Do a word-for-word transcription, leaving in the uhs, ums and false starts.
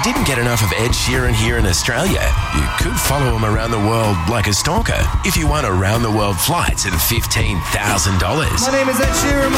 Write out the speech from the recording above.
didn't get enough of Ed Sheeran here in Australia, you could follow him around the world like a stalker if you won around the world flights at fifteen thousand dollars. My name is Ed Sheeran.